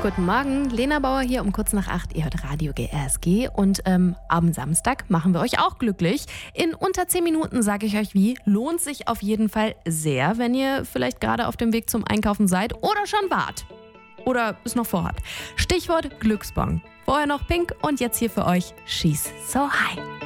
Guten Morgen, Lena Bauer hier um kurz nach 8. Ihr hört Radio GRSG und am Samstag machen wir euch auch glücklich. In unter 10 Minuten sage ich euch wie. Lohnt sich auf jeden Fall sehr, wenn ihr vielleicht gerade auf dem Weg zum Einkaufen seid oder schon wart. Oder es noch vorhabt. Stichwort Glücksbon. Vorher noch Pink und jetzt hier für euch She's So High.